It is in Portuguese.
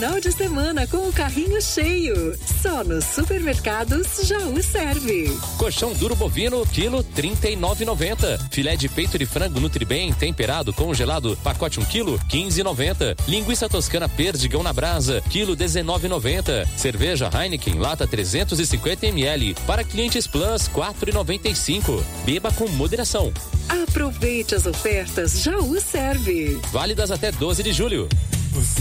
final de semana com o carrinho cheio. Só nos supermercados Jaú serve. Colchão duro bovino, quilo R$39,90. Filé de peito de frango Nutribem, temperado, congelado, pacote 1 quilo, R$15,90. Linguiça toscana Perdigão na brasa, quilo R$19,90. Cerveja Heineken, lata 350 ml. Para clientes Plus, R$4,95. Beba com moderação. Aproveite as ofertas Jaú serve. Válidas até 12 de julho. Você